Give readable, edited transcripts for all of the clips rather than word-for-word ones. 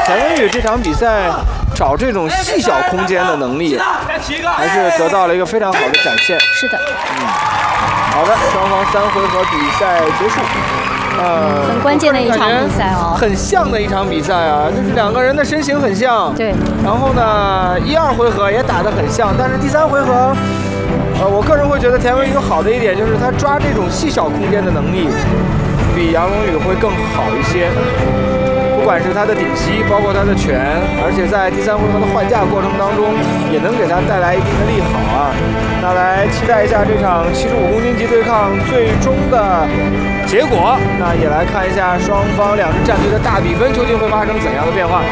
田文宇这场比赛找这种细小空间的能力，还是得到了一个非常好的展现。 是的。 好的，双方3回合比赛结束。 很关键的一场比赛哦， 很像的一场比赛啊，就是2个人的身形很像。 对。 然后呢，1、2回合也打得很像，但是第3回合，我个人会觉得田文宇好的一点就是他抓这种细小空间的能力，比杨龙宇会更好一些。不管是他的顶膝，包括他的拳，而且在第3回合的换架过程当中，也能给他带来一定的利好啊。那来期待一下这场75公斤级对抗最终的结果。那也来看一下双方2支战队的大比分究竟会发生怎样的变化。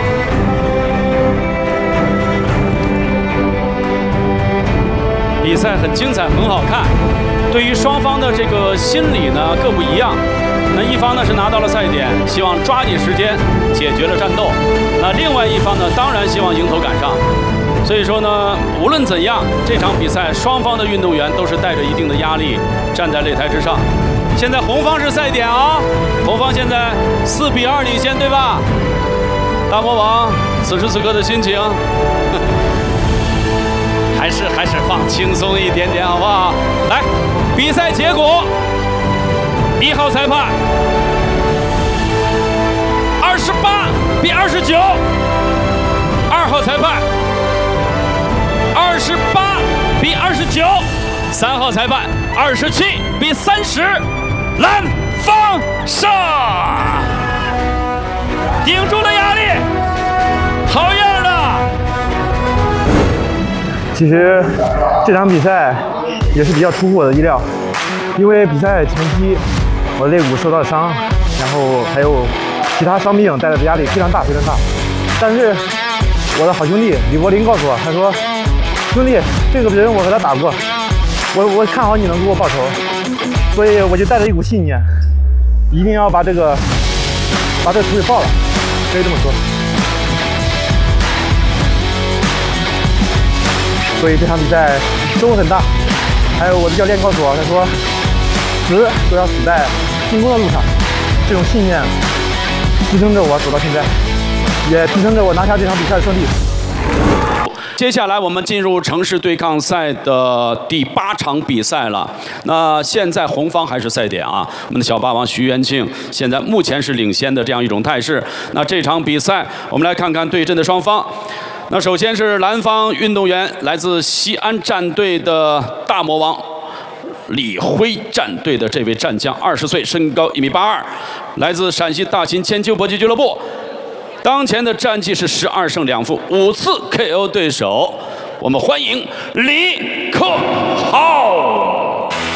比赛很精彩，很好看。对于双方的这个心理呢，各不一样。那一方呢是拿到了赛点，希望抓紧时间解决了战斗。那另外一方呢，当然希望迎头赶上。所以说呢，无论怎样，这场比赛双方的运动员都是带着一定的压力站在擂台之上。现在红方是赛点啊，红方现在4比2领先，对吧？大魔王此时此刻的心情，还是放轻松一点点，好不好？来，比赛结果。1号裁判28比29，2号裁判28比29，3号裁判27比30，蓝方胜，顶住了压力，好样的！ 其实这场比赛也是比较出乎我的意料，因为比赛前期我肋骨受到伤，然后还有其他伤病带来的压力非常大。但是我的好兄弟李柏林告诉我，他说：“兄弟，这个人我和他打过，我看好你能给我报仇，所以我就带着一股信念，一定要把这个仇给报了，可以这么说。所以这场比赛收获很大。还有我的教练告诉我，他说死都要死在进攻的路上，这种信念支撑着我走到现在，也支撑着我拿下这场比赛的胜利。 接下来我们进入城市对抗赛的第8场比赛了。那现在红方还是赛点啊，我们的小霸王徐元庆现在目前是领先的这样一种态势。那这场比赛我们来看看对阵的双方。那首先是蓝方运动员，来自西安战队的大魔王李辉战队的这位战将，20岁，身高1米82，来自陕西大秦千秋搏击俱乐部。当前的战绩是12胜2负，5次 KO 对手。我们欢迎李